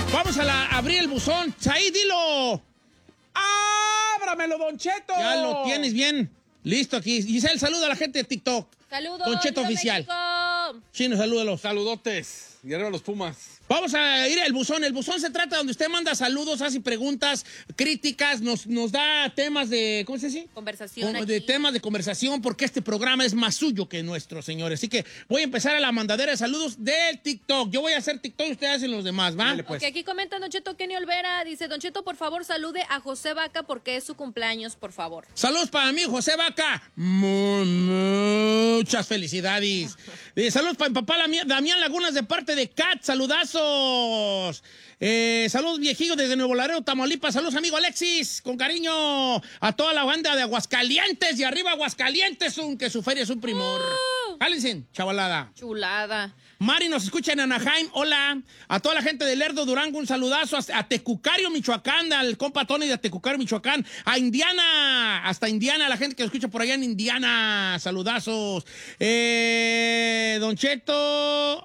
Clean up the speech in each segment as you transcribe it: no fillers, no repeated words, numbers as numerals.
Vamos a abrir el buzón. ¡Ahí, dilo! ¡Ábramelo, Don Cheto! Ya lo tienes bien. Listo aquí. Giselle, saluda a la gente de TikTok. ¡Saludos! Don Cheto ¡Viva Oficial. México! Chino, salúdalos. Saludotes. Y arriba los Pumas. Vamos a ir al buzón. El buzón se trata donde usted manda saludos, hace preguntas, críticas, nos da temas de, ¿cómo se dice? Conversación De aquí. temas de conversación, porque este programa es más suyo que nuestro, señores. Así que voy a empezar a la mandadera de saludos del TikTok. Yo voy a hacer TikTok y ustedes hacen los demás, ¿va? Dale, pues. Ok, aquí comenta Don Cheto Kenny Olvera. Dice, Don Cheto, por favor, salude a José Vaca porque es su cumpleaños, por favor. Saludos para mí, José Vaca. Muchas felicidades. Saludos para mi papá Damián Lagunas de parte de Cat. Saludazos. Saludos viejillos desde Nuevo Laredo, Tamaulipas. Saludos, amigo Alexis. Con cariño a toda la banda de Aguascalientes. Y arriba Aguascalientes, que su feria es un primor. Jálense, chavalada. Chulada. Mari nos escucha en Anaheim, hola. A toda la gente de Lerdo, Durango, un saludazo. A Tecucario, Michoacán, al compa Tony de Tecucario, Michoacán. A Indiana, hasta Indiana, la gente que nos escucha por allá en Indiana. Saludazos. Don Cheto...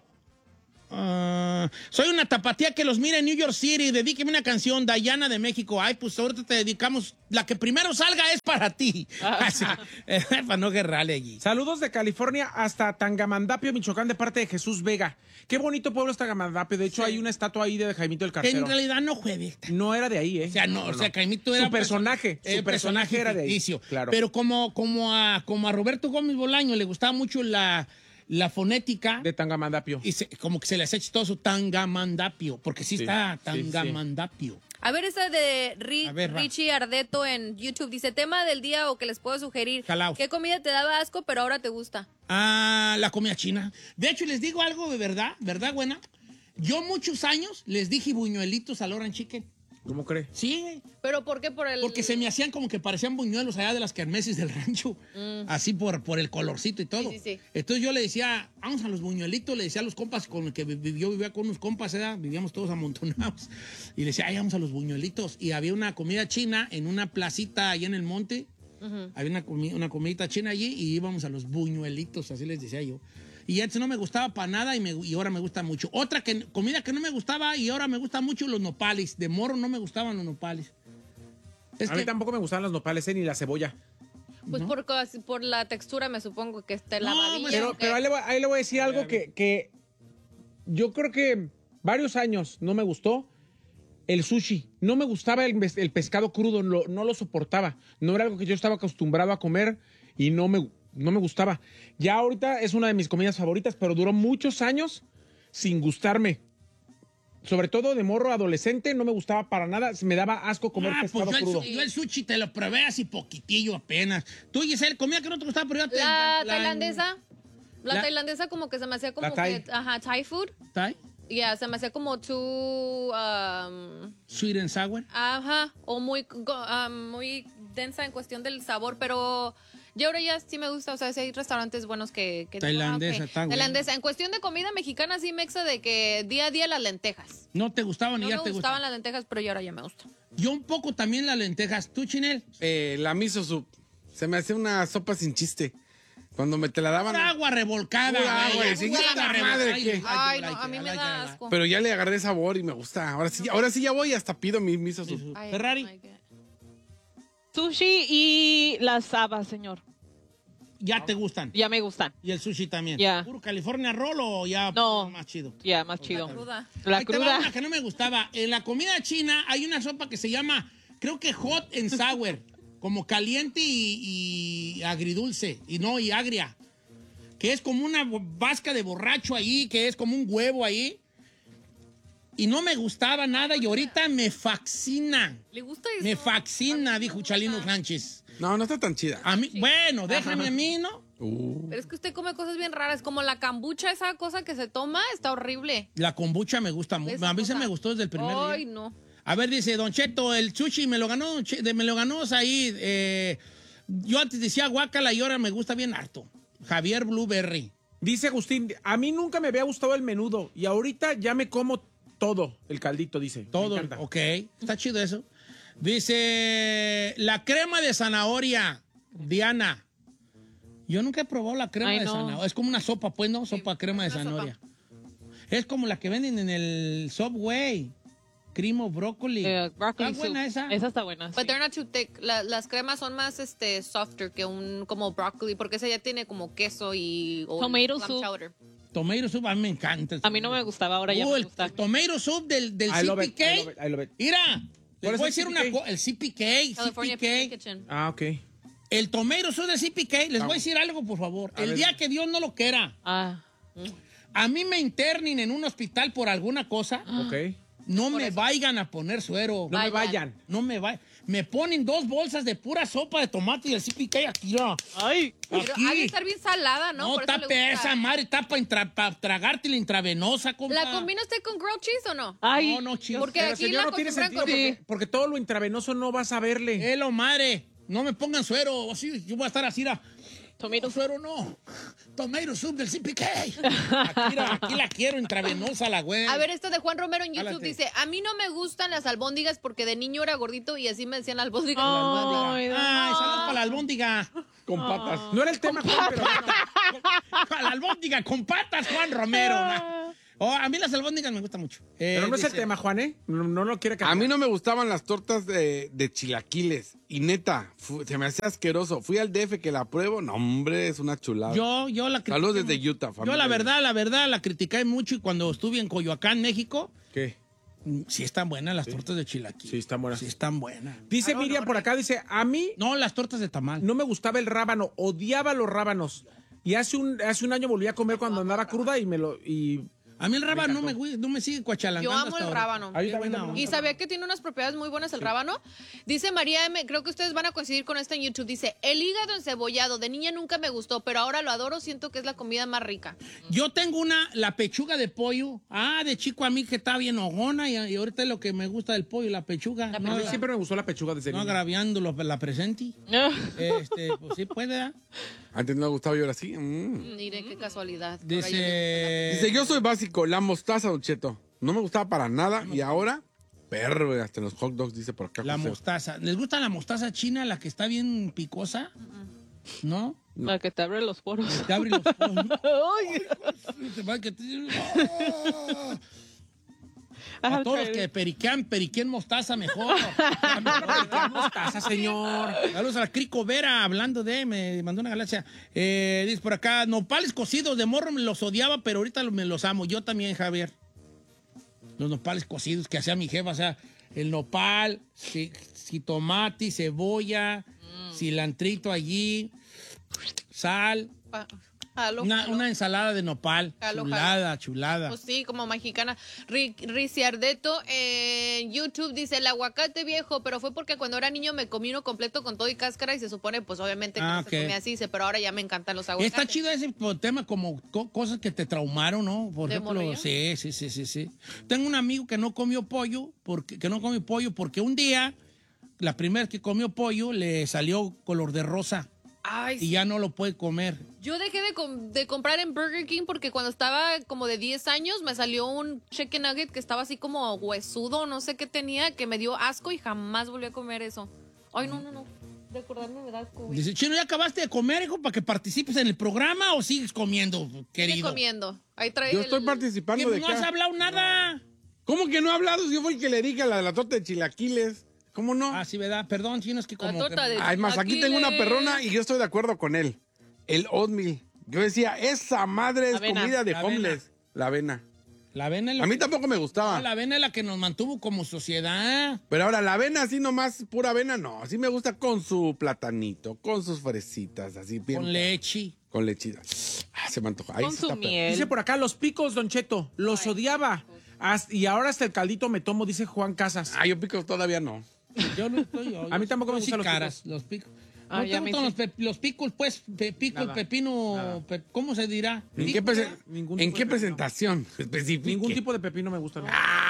soy una tapatía que los mira en New York City. Dedíqueme una canción, Dayana de México. Ay, pues ahorita te dedicamos. La que primero salga es para ti. Para no guerrarle allí. Saludos de California hasta Tangamandapio, Michoacán, de parte de Jesús Vega. Qué bonito pueblo es Tangamandapio. De hecho, hay una estatua ahí de Jaimito el Que Cartero. en realidad no juegue. No era de ahí, ¿eh? O sea, no. O sea, Caimito era Su personaje era de ahí. ficticio. Claro. Pero como a Roberto Gómez Bolaño le gustaba mucho la fonética. De Tangamandapio. Y como que se le hace chistoso Tangamandapio. Porque sí, Sí, está sí, Tangamandapio. A ver, esta de A ver, va. Richie Ardeto en YouTube. Dice, tema del día o que les puedo sugerir. Jalaos. ¿Qué comida te daba asco pero ahora te gusta? La comida china. De hecho, les digo algo de verdad buena. Yo muchos años les dije buñuelitos al Orange Chicken. ¿Cómo cree? Sí, güey. ¿Pero por qué? Porque se me hacían como que parecían buñuelos allá de las kermeses del rancho. Así por el colorcito y todo. Sí, sí, sí. Entonces yo le decía, vamos a los buñuelitos, le decía a los compas con los que yo vivía con unos compas, vivíamos todos amontonados. Y le decía, ay, vamos a los buñuelitos. Y había una comida china en una placita allá en el monte. Había una comidita china allí y íbamos a los buñuelitos, así les decía yo. Y antes no me gustaba para nada y ahora me gusta mucho. Otra comida que no me gustaba y ahora me gusta mucho, los nopales. De morro no me gustaban los nopales. A mí tampoco me gustaban los nopales, ni la cebolla. Pues ¿no? por la textura me supongo que esté No, lavadilla. pues, ¿o qué? Pero ahí le voy a decir algo que yo creo que varios años no me gustó. El sushi. No me gustaba el pescado crudo, no lo soportaba. No era algo que yo estaba acostumbrado a comer y no me gustaba. Ya ahorita es una de mis comidas favoritas, pero duró muchos años sin gustarme. Sobre todo de morro adolescente, no me gustaba para nada. Me daba asco comer pescado pues crudo. yo el sushi te lo probé así poquitillo apenas. Tú, Giselle, comida que no te gustaba, pero yo La tailandesa. La la- tailandesa como que se me hacía como La thai. que... Ajá, Thai food. ¿Thai? Ya, se me hacía como too... Sweet and sour. ajá, o muy densa en cuestión del sabor, pero... Yo ahora ya sí me gusta, o sea, si hay restaurantes buenos que Tailandesa, está bueno. Tailandesa. En cuestión de comida mexicana sí mexa de que día a día las lentejas. No te gustaban No y ya me te gustaban gustaban. las lentejas, pero yo ahora ya me gustan. Yo un poco también las lentejas. ¿Tú, Chinel? La miso soup. Se me hace una sopa sin chiste. Cuando me te la daban. Pura agua revolcada. Pura agua, güey. sí, Pura ya agua la revolcada. madre que- Ay, no, a mí me da asco. Pero ya le agarré sabor y me gusta. Ahora sí ya voy y hasta pido mi miso soup. Ay, Ferrari. my God. Sushi y las habas, señor. Ya te gustan. Ya me gustan. Y el sushi también. Ya. ¿Puro California Roll o ya No. más chido? Ya, más chido. cruda. La Ahí te va cruda. una que no me gustaba. En la comida china hay una sopa que se llama, creo que hot and sour. Como caliente y agridulce. Y agria. Que es como una vasca de borracho ahí, que es como un huevo ahí. Y no me gustaba nada y ahorita me fascina. ¿Le gusta eso? Me fascina, dijo Chalino Sánchez. No está tan chida. A mí, bueno, déjame a mí, ¿no? Pero es que usted come cosas bien raras, como la kombucha, esa cosa que se toma, está horrible. La kombucha me gusta mucho. Esa A mí se cosa. me gustó desde el primer día. Ay, no. A ver, dice Don Cheto, el sushi me lo ganó Said. Yo antes decía guácala y ahora me gusta bien harto. Javier Blueberry. Dice Agustín, a mí nunca me había gustado el menudo y ahorita ya me como todo el caldito, dice. Todo, Me encanta. ok. Está chido eso. Dice, la crema de zanahoria, Diana. Yo nunca he probado la crema Ay, de no. zanahoria. Es como una sopa, pues, ¿no? Sopa crema de una zanahoria. Es como la que venden en el Subway. Cream of broccoli. Broccoli ¿Está buena soup. esa? Esa está buena. But they're not too thick. Las cremas son más softer que un como broccoli, porque esa ya tiene como queso y o Tomato clam soup. chowder. Tomato soup, a mí me encanta. A mí no me gustaba, ahora ya me el gusta. tomato soup del I love it, CPK. I love it. Mira, les ¿Cuál voy a es decir el una CPK? cosa. El CPK, California CPK. Kitchen. Ah, ok. El tomato soup del CPK, les voy a decir algo, por favor. El ver. día que Dios no lo quiera, Ah. a mí me internen en un hospital por alguna cosa, Ok. no me vayan a poner suero. No me Vayan. vayan. No me vayan. Me ponen 2 bolsas de pura sopa de tomate y el CPK aquí, mira. Ay. Pero Aquí. ha de estar bien salada, ¿no? No, Por eso está le gusta. esa madre, está para tragarte la intravenosa, compa. ¿La combina usted con grilled cheese o no? Ay. No, no, chido. Porque Pero, aquí señor, la no tiene acostumbran sentido con... porque todo lo intravenoso no vas a verle. Lo madre. No me pongan suero. Así, yo voy a estar así, Tomato suero no. Tomato soup del CPK. Aquí la quiero intravenosa, la güey. A ver, esto de Juan Romero en YouTube Jálate. dice, a mí no me gustan las albóndigas porque de niño era gordito y así me decían albóndigas. Ay, Ay, saludos para la albóndiga. Con patas. No era el tema, Juan, pero bueno. Para la albóndiga con patas, Juan Romero. ¿no? Oh, a mí las albóndigas me gustan mucho. Pero no es el Dice, tema, Juan, ¿eh? No lo quiere cambiar. A mí no me gustaban las tortas de chilaquiles. Y neta, se me hacía asqueroso. Fui al DF que la pruebo. No, hombre, es una chulada. Yo la critiqué. Saludos desde mucho. Utah, Yo familia. la verdad, la critiqué mucho y cuando estuve en Coyoacán, México, ¿Qué? sí están buenas las tortas de chilaquil. Sí, están buenas. Sí están buenas. Dice Miriam por acá, dice, a mí No, las tortas de tamal. no me gustaba el rábano, odiaba los rábanos. Y hace un año volví a comer cuando andaba cruda y A mí el rábano no me sigue cuachalangando. Yo amo hasta el ahora. rábano. Ahí Qué también buena amo. onda. Y sabía que tiene unas propiedades muy buenas el rábano. Dice María M, creo que ustedes van a coincidir con esta en YouTube. Dice, el hígado encebollado, de niña nunca me gustó, pero ahora lo adoro, siento que es la comida más rica. Yo tengo la pechuga de pollo. De chico a mí que está bien hogona y ahorita es lo que me gusta del pollo, la pechuga. La no, a mí siempre me gustó la pechuga desde no niño. agraviando la presente. Pues sí puede, ¿eh? Antes no me gustaba y ahora sí. Mire, qué casualidad. Ahora yo me Dice... Dice, yo soy básico. La mostaza, Don Cheto. No me gustaba para nada. Y ahora, perro, hasta en los hot dogs, dice por acá. La José. mostaza. ¿Les gusta la mostaza china, la que está bien picosa? ¿No? La que te abre los poros. Te abre los poros. Te va que te- A todos los que periquén mostaza mejor. ¿Qué mostaza, señor? Saludos a la Crico Vera, hablando me mandó una galaxia. Dice por acá, nopales cocidos de morro me los odiaba, pero ahorita me los amo. Yo también, Javier. Los nopales cocidos que hacía mi jefa, o sea, el nopal, jitomate, cebolla, cilantrito allí, sal, Jalo, una jalo. ensalada de nopal. Jalo, Chulada. Pues sí, como mexicana. Riciardeto en YouTube dice, el aguacate viejo, pero fue porque cuando era niño me comí uno completo con todo y cáscara y se supone, pues obviamente que no ok. se comía así, dice, pero ahora ya me encantan los aguacates. Está chido ese tema como cosas que te traumaron, ¿no? Por ¿De ejemplo, morrillo? sí. Tengo un amigo que no comió pollo porque un día, la primera vez que comió pollo, le salió color de rosa Ay, y sí. ya no lo puede comer. Yo dejé de comprar en Burger King porque cuando estaba como de 10 años me salió un chicken nugget que estaba así como huesudo, no sé qué tenía, que me dio asco y jamás volví a comer eso. Ay, no. De acordarme me da asco, güey. Dice, Chino, ¿ya acabaste de comer, hijo, para que participes en el programa o sigues comiendo, Sigue querido? comiendo. Ahí trae Yo estoy ¿Que participando de no has acá. hablado nada? ¿Cómo que no he hablado? Si yo fui el que le dije a la de la torta de chilaquiles. ¿Cómo no? Sí, ¿verdad? Perdón, Chino, es que como... torta de- Ay, más, aquí tengo una perrona y yo estoy de acuerdo con él. El oatmeal. Yo decía, esa madre es Avena. comida de La avena. homeless. La avena. La avena es lo A mí que- tampoco me No, gustaba. la avena es la que nos mantuvo como sociedad. Pero ahora, la avena así nomás, pura avena, no. Así me gusta con su platanito, con sus fresitas, así bien. Con leche. Con lechida. Se me antoja. Ahí Con sí su está perro. miel. Dice por acá, los picos, Don Cheto, los odiaba. Y ahora hasta el caldito me tomo, dice Juan Casas. Yo picos todavía no. Yo no estoy... A mí tampoco me yo sí gustan los caras, picos. los picos. Ah, ¿No ya te me gustan los picos, pues? Pico, Nada. pepino... Nada. ¿Cómo se dirá? ¿En Pico, qué, ¿verdad? Ningún ¿en tipo qué de pepino. presentación específica? Ningún tipo de pepino me gusta. ¿no?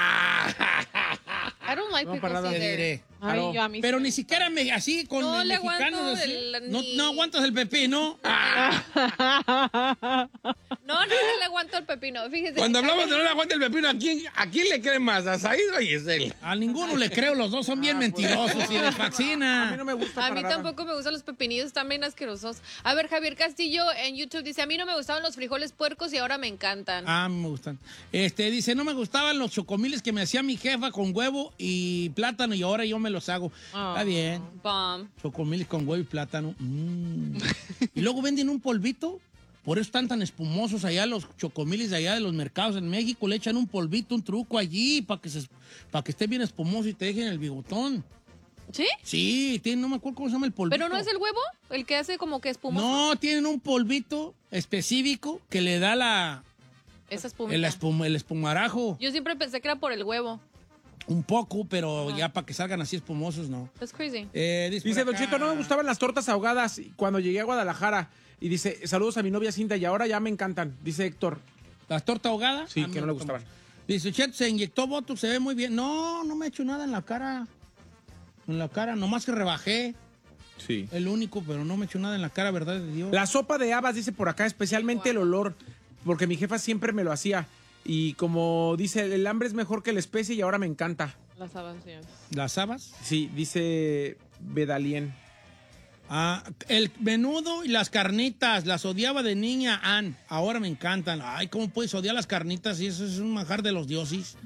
I don't like No, pickles para nada. Te either. diré. Ay, Claro. yo a mí Pero sí. ni siquiera así con No le mexicanos. aguanto así. el- No, ni- no aguantas el pepino. No le aguanto el pepino, fíjese. Cuando hablamos de no le aguanta el pepino, ¿a quién le cree más? ¿A Said o a Giselle? A ninguno le creo, los dos son bien mentirosos y les A fascina. mí no me gusta A mí para nada. tampoco me gustan los pepinillos, están bien asquerosos. A ver, Javier Castillo en YouTube dice, a mí no me gustaban los frijoles puercos y ahora me encantan. Ah, me gustan. Dice, no me gustaban los chocomiles que me hacía mi jefa con huevo y plátano y ahora yo me los hago. Está bien. Bum. Chocomiles con huevo y plátano. Y luego venden un polvito. Por eso están tan espumosos allá los chocomiles de allá de los mercados en México. Le echan un polvito, un truco allí para que esté bien espumoso y te dejen el bigotón. ¿Sí? Sí, no me acuerdo cómo se llama el polvito. ¿Pero no es el huevo? ¿El que hace como que espumoso? No, tienen un polvito específico que le da Esa espumita. el espumarajo. Yo siempre pensé que era por el huevo. Un poco, pero ya para que salgan así espumosos, no. That's crazy. Dice, Don Cheto, no me gustaban las tortas ahogadas cuando llegué a Guadalajara. Y dice, saludos a mi novia Cinta y ahora ya me encantan. Dice Héctor. ¿Las tortas ahogadas? Sí, A mí que no le gustaban. Dice, Cheto, se inyectó Botox, se ve muy bien. No me he hecho nada en la cara. En la cara, nomás que rebajé. Sí. El único, pero no me he hecho nada en la cara, verdad de Dios. La sopa de habas, dice por acá, especialmente el olor, porque mi jefa siempre me lo hacía. Y como dice, el hambre es mejor que la especie y ahora me encanta. Las habas, señores. ¿Las habas? Sí, dice Bedalien. El menudo y las carnitas, las odiaba de niña, Ann. Ahora me encantan. Ay, ¿cómo puedes odiar las carnitas? Y eso es un manjar de los dioses.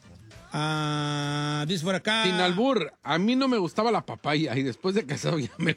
Dice por acá. Sin albur, a mí no me gustaba la papaya y después de casado ya me